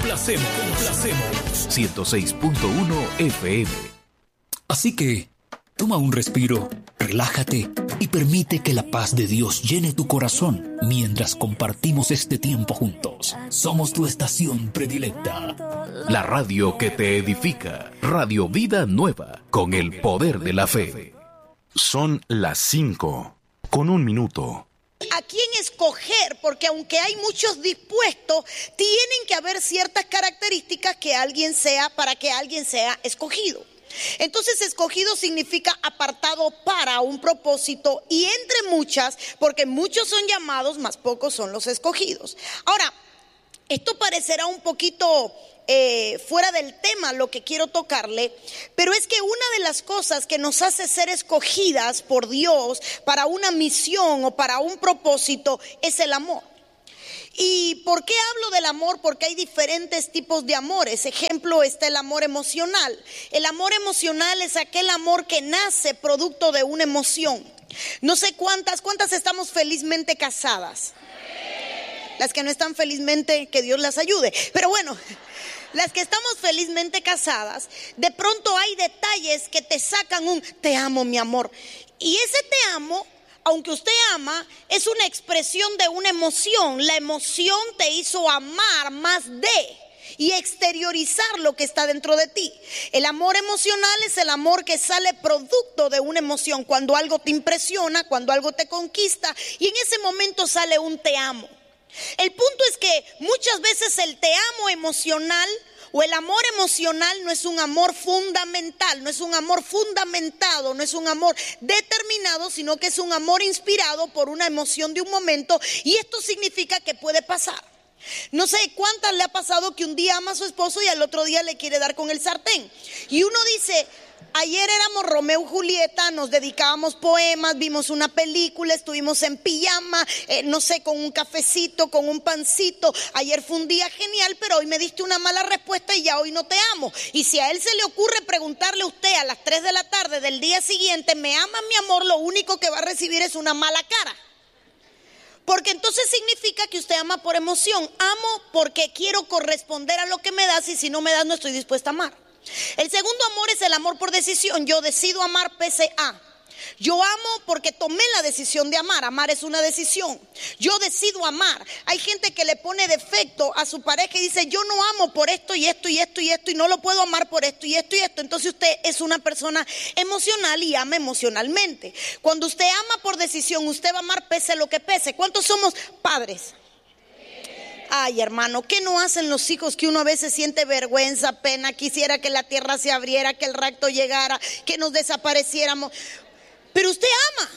complacemos. 106.1 FM. Así que, toma un respiro, relájate y permite que la paz de Dios llene tu corazón mientras compartimos este tiempo juntos. Somos tu estación predilecta. La radio que te edifica. Radio Vida Nueva, con el poder de la fe. Son las 5:01. ¿A quién escoger? Porque aunque hay muchos dispuestos, tienen que haber ciertas características para que alguien sea escogido. Entonces, escogido significa apartado para un propósito, y entre muchas, porque muchos son llamados, mas pocos son los escogidos. Ahora, esto parecerá un poquito fuera del tema lo que quiero tocarle, pero es que una de las cosas que nos hace ser escogidas por Dios para una misión o para un propósito es el amor. ¿Y por qué hablo del amor? Porque hay diferentes tipos de amores. Ejemplo, está el amor emocional. El amor emocional es aquel amor que nace producto de una emoción. No sé cuántas estamos felizmente casadas. Las que no están felizmente, que Dios las ayude. Pero bueno, las que estamos felizmente casadas, de pronto hay detalles que te sacan un te amo, mi amor. Y ese te amo, aunque usted ama, es una expresión de una emoción. La emoción te hizo amar más y exteriorizar lo que está dentro de ti. El amor emocional es el amor que sale producto de una emoción. Cuando algo te impresiona, cuando algo te conquista, y en ese momento sale un te amo. El punto es que muchas veces el te amo emocional o el amor emocional no es un amor fundamental, no es un amor fundamentado, no es un amor determinado, sino que es un amor inspirado por una emoción de un momento, y esto significa que puede pasar. No sé cuántas le ha pasado que un día ama a su esposo y al otro día le quiere dar con el sartén. Y uno dice, ayer éramos Romeo y Julieta, nos dedicábamos poemas, vimos una película, estuvimos en pijama, no sé, con un cafecito, con un pancito. Ayer fue un día genial, pero hoy me diste una mala respuesta y ya hoy no te amo. Y si a él se le ocurre preguntarle a usted a las 3 de la tarde del día siguiente, ¿me amas, mi amor?, lo único que va a recibir es una mala cara. Porque entonces significa que usted ama por emoción. Amo porque quiero corresponder a lo que me das, y si no me das no estoy dispuesta a amar. El segundo amor es el amor por decisión. Yo decido amar pese a. Yo amo porque tomé la decisión de amar. Amar es una decisión. Yo decido amar. Hay gente que le pone defecto a su pareja y dice, yo no amo por esto y esto y esto y esto, y no lo puedo amar por esto y esto y esto. Entonces usted es una persona emocional y ama emocionalmente. Cuando usted ama por decisión, usted va a amar pese a lo que pese. ¿Cuántos somos padres? Ay, hermano, ¿qué no hacen los hijos que uno a veces siente vergüenza, pena? Quisiera que la tierra se abriera, que el rapto llegara, que nos desapareciéramos. Pero usted ama.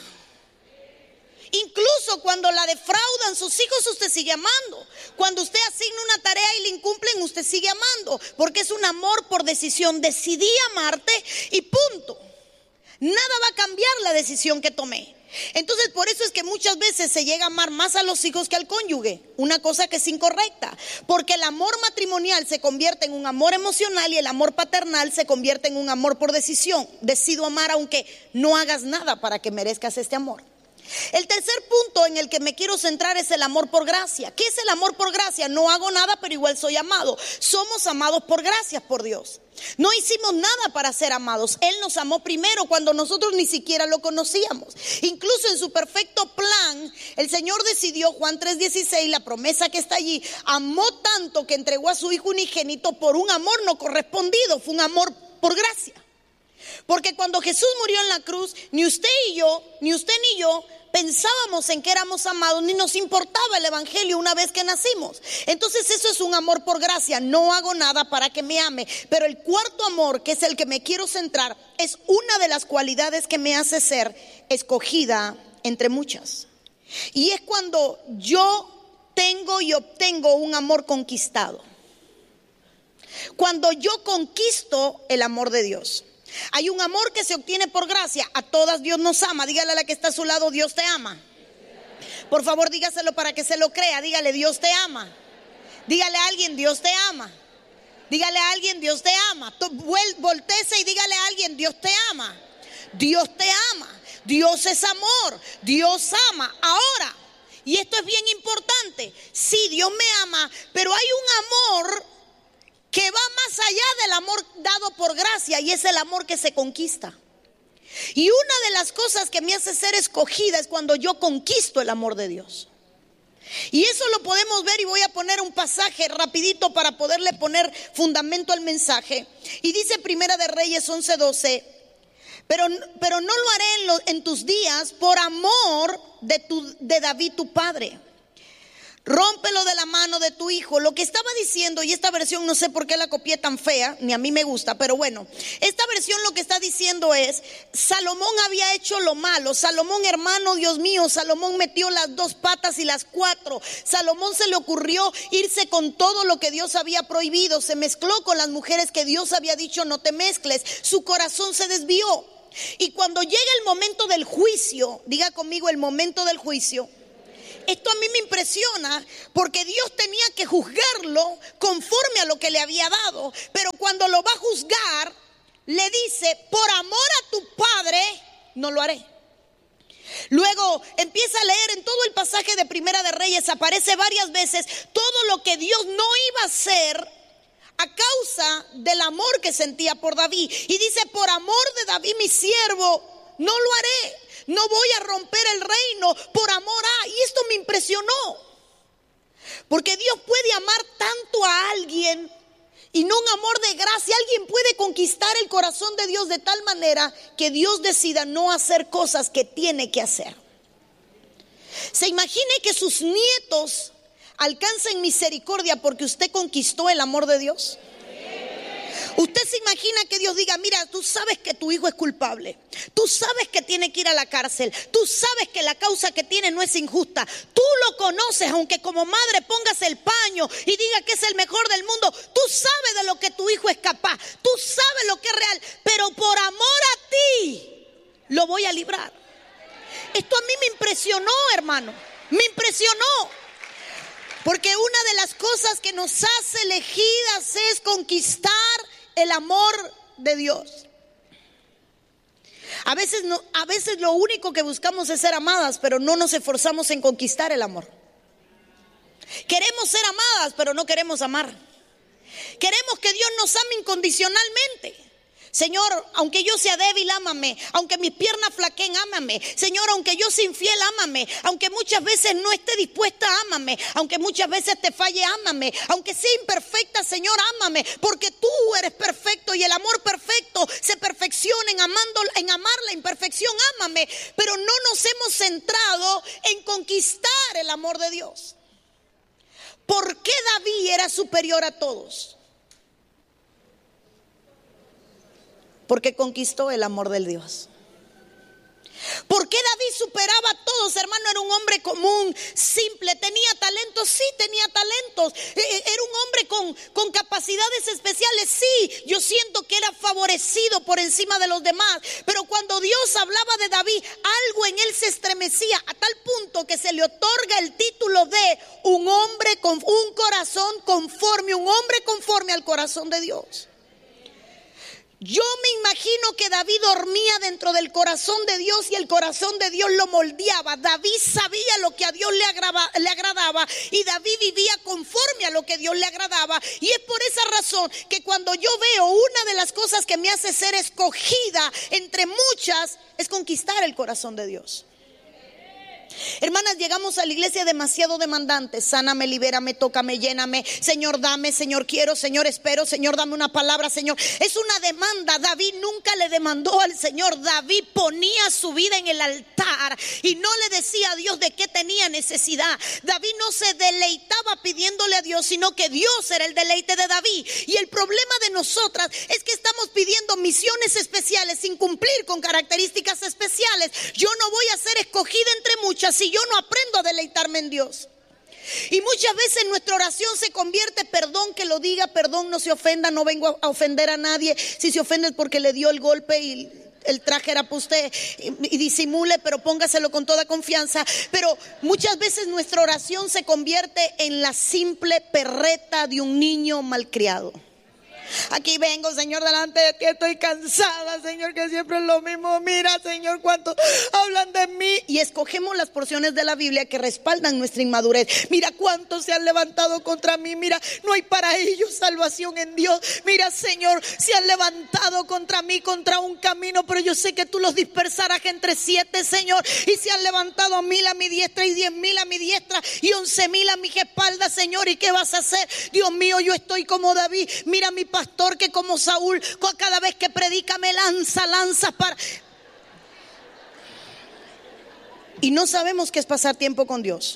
Incluso cuando la defraudan sus hijos, usted sigue amando. Cuando usted asigna una tarea y la incumplen, usted sigue amando. Porque es un amor por decisión. Decidí amarte y punto. Nada va a cambiar la decisión que tomé. Entonces, por eso es que muchas veces se llega a amar más a los hijos que al cónyuge, una cosa que es incorrecta, porque el amor matrimonial se convierte en un amor emocional y el amor paternal se convierte en un amor por decisión. Decido amar aunque no hagas nada para que merezcas este amor. El tercer punto en el que me quiero centrar es el amor por gracia. ¿Qué es el amor por gracia? No hago nada, pero igual soy amado. Somos amados por gracia por Dios. No hicimos nada para ser amados. Él nos amó primero cuando nosotros ni siquiera lo conocíamos. Incluso en su perfecto plan, el Señor decidió, Juan 3:16, la promesa que está allí, amó tanto que entregó a su Hijo unigénito por un amor no correspondido. Fue un amor por gracia. Porque cuando Jesús murió en la cruz, ni usted ni yo pensábamos en que éramos amados, ni nos importaba el evangelio una vez que nacimos. Entonces eso es un amor por gracia. No hago nada para que me ame. Pero el cuarto amor, que es el que me quiero centrar, es una de las cualidades que me hace ser escogida entre muchas. Y es cuando yo tengo y obtengo un amor conquistado. Cuando yo conquisto el amor de Dios. Hay un amor que se obtiene por gracia. A todas Dios nos ama. Dígale a la que está a su lado, Dios te ama. Por favor, dígaselo para que se lo crea. Dígale, Dios te ama. Dígale a alguien, Dios te ama. Dígale a alguien, Dios te ama. Voltéese y dígale a alguien, Dios te ama. Dios te ama. Dios es amor. Dios ama. Ahora, y esto es bien importante, sí, Dios me ama, pero hay un amor que va más allá del amor dado por gracia, y es el amor que se conquista. Y una de las cosas que me hace ser escogida es cuando yo conquisto el amor de Dios. Y eso lo podemos ver, y voy a poner un pasaje rapidito para poderle poner fundamento al mensaje. Y dice Primera de Reyes 11:12: pero no lo haré en tus días por amor de David tu padre. Rómpelo de la mano de tu hijo. Lo que estaba diciendo, y esta versión no sé por qué la copié tan fea, ni a mí me gusta, pero bueno, esta versión lo que está diciendo es: Salomón había hecho lo malo. Salomón, hermano, Dios mío, Salomón metió las 2 patas y las 4. Salomón se le ocurrió irse con todo lo que Dios había prohibido. Se mezcló con las mujeres que Dios había dicho no te mezcles. Su corazón se desvió. Y cuando llega el momento del juicio, diga conmigo, el momento del juicio. Esto a mí me impresiona, porque Dios tenía que juzgarlo conforme a lo que le había dado. Pero cuando lo va a juzgar, le dice: por amor a tu padre no lo haré. Luego empieza a leer en todo el pasaje de Primera de Reyes, aparece varias veces todo lo que Dios no iba a hacer a causa del amor que sentía por David. Y dice: por amor de David mi siervo no lo haré. No voy a romper el reino por amor a. Y esto me impresionó, porque Dios puede amar tanto a alguien, y no un amor de gracia. Alguien puede conquistar el corazón de Dios de tal manera que Dios decida no hacer cosas que tiene que hacer. Se imagine que sus nietos alcancen misericordia porque usted conquistó el amor de Dios. Usted se imagina que Dios diga: mira, tú sabes que tu hijo es culpable, tú sabes que tiene que ir a la cárcel, tú sabes que la causa que tiene no es injusta, tú lo conoces, aunque como madre pongas el paño y diga que es el mejor del mundo, tú sabes de lo que tu hijo es capaz, tú sabes lo que es real, pero por amor a ti lo voy a librar. Esto a mí me impresionó, hermano, me impresionó. Porque una de las cosas que nos hace elegidas es conquistar el amor de Dios. A veces lo único que buscamos es ser amadas, pero no nos esforzamos en conquistar el amor. Queremos ser amadas, pero no queremos amar. Queremos que Dios nos ame incondicionalmente. Señor, aunque yo sea débil, ámame. Aunque mis piernas flaqueen, ámame. Señor, aunque yo sea infiel, ámame. Aunque muchas veces no esté dispuesta, ámame. Aunque muchas veces te falle, ámame. Aunque sea imperfecta, Señor, ámame. Porque tú eres perfecto, y el amor perfecto se perfecciona en amar la imperfección. Ámame. Pero no nos hemos centrado en conquistar el amor de Dios. ¿Por qué David era superior a todos? Porque conquistó el amor del Dios. ¿Por qué David superaba a todos, hermano? Era un hombre común, simple. ¿Tenía talentos? Sí, tenía talentos. Era un hombre con capacidades especiales. Sí, yo siento que era favorecido por encima de los demás. Pero cuando Dios hablaba de David, algo en él se estremecía, a tal punto que se le otorga el título de un hombre con un corazón conforme, un hombre conforme al corazón de Dios. Yo me imagino que David dormía dentro del corazón de Dios, y el corazón de Dios lo moldeaba. David sabía lo que a Dios le agradaba, y David vivía conforme a lo que Dios le agradaba. Y es por esa razón que cuando yo veo, una de las cosas que me hace ser escogida entre muchas es conquistar el corazón de Dios. Hermanas, llegamos a la iglesia demasiado demandantes. Sáname, libérame, tócame, lléname. Señor, dame, Señor, quiero, Señor, espero. Señor, dame una palabra, Señor. Es una demanda. David nunca le demandó al Señor. David ponía su vida en el altar y no le decía a Dios de qué tenía necesidad. David no se deleitaba pidiéndole a Dios, sino que Dios era el deleite de David. Y el problema de nosotras es que estamos pidiendo misiones especiales sin cumplir con características especiales. Yo no voy a ser escogida entre muchas si yo no aprendo a deleitarme en Dios. Y muchas veces nuestra oración se convierte, perdón que lo diga, perdón, no se ofenda, no vengo a ofender a nadie. Si se ofende es porque le dio el golpe y el traje era para usted, y disimule, pero póngaselo con toda confianza. Pero muchas veces nuestra oración se convierte en la simple perreta de un niño malcriado. Aquí vengo, Señor, delante de ti. Estoy cansada, Señor, que siempre es lo mismo. Mira, Señor, cuánto hablan de mí. Y escogemos las porciones de la Biblia que respaldan nuestra inmadurez. Mira cuántos se han levantado contra mí. Mira, no hay para ellos salvación en Dios. Mira, Señor, se han levantado contra mí, contra un camino, pero yo sé que tú los dispersarás entre 7, Señor. Y se han levantado 1000 a mi diestra y 10,000 a mi diestra y 11,000 a mis espaldas, Señor. ¿Y qué vas a hacer? Dios mío, yo estoy como David. Mira mi pastor, que como Saúl, cada vez que predica me lanzas para... Y no sabemos qué es pasar tiempo con Dios.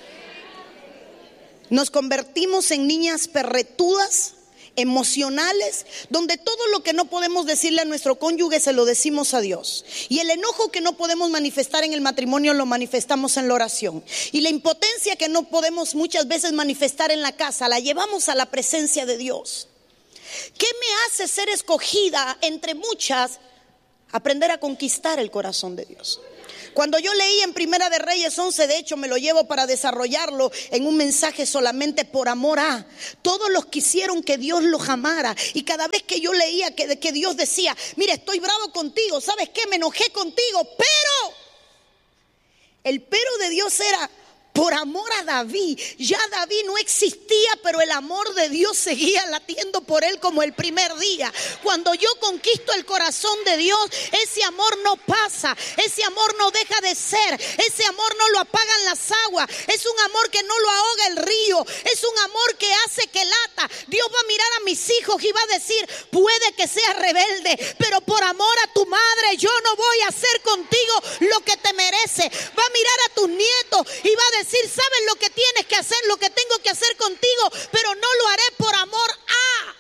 Nos convertimos en niñas perretudas, emocionales, donde todo lo que no podemos decirle a nuestro cónyuge se lo decimos a Dios. Y el enojo que no podemos manifestar en el matrimonio lo manifestamos en la oración. Y la impotencia que no podemos muchas veces manifestar en la casa la llevamos a la presencia de Dios. ¿Qué me hace ser escogida entre muchas? Aprender a conquistar el corazón de Dios. Cuando yo leí en Primera de Reyes 11, de hecho me lo llevo para desarrollarlo en un mensaje solamente por amor a. Todos los quisieron que Dios los amara. Y cada vez que yo leía que Dios decía, mira, estoy bravo contigo, ¿sabes qué? Me enojé contigo, pero el pero de Dios era por amor a David. Ya David no existía, pero el amor de Dios seguía latiendo por él como el primer día. Cuando yo conquisto el corazón de Dios, ese amor no pasa, ese amor no deja de ser, ese amor no lo apagan las aguas, es un amor que no lo ahoga el río, es un amor que hace que lata. Dios va a mirar a mis hijos y va a decir, puede que seas rebelde, pero por amor a tu madre yo no voy a hacer contigo lo que te merece. Va a mirar a tus nietos y va a decir, sabes lo que tienes que hacer, lo que tengo que hacer contigo, pero no lo haré por amor a.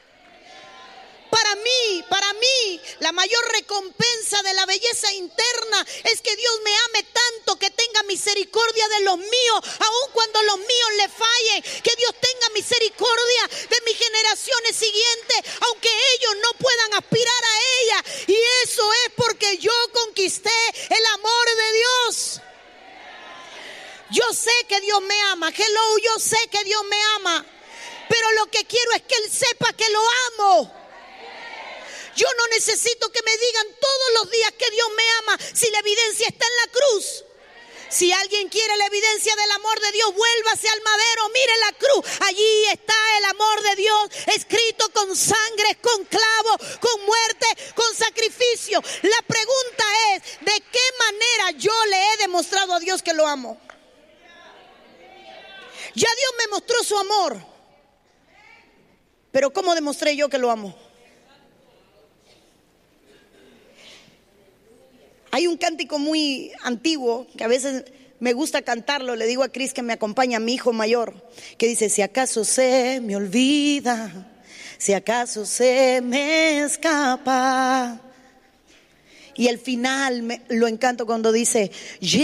Para mí, la mayor recompensa de la belleza interna es que Dios me ame tanto, que tenga misericordia de los míos, aun cuando los míos le fallen, que Dios tenga misericordia de mis generaciones siguientes, aunque ellos no puedan aspirar a ella. Y eso es porque yo conquisté el amor de Dios. Yo sé que Dios me ama, hello, yo sé que Dios me ama, pero lo que quiero es que Él sepa que lo amo. Yo no necesito que me digan todos los días que Dios me ama, si la evidencia está en la cruz. Si alguien quiere la evidencia del amor de Dios, vuélvase al madero, mire la cruz. Allí está el amor de Dios, escrito con sangre, con clavo, con muerte, con sacrificio. La pregunta es, ¿de qué manera yo le he demostrado a Dios que lo amo? Ya Dios me mostró su amor, pero ¿cómo demostré yo que lo amo? Hay un cántico muy antiguo que a veces me gusta cantarlo. Le digo a Cris que me acompaña, mi hijo mayor, que dice, si acaso se me olvida, si acaso se me escapa. Y al final lo encanto cuando dice,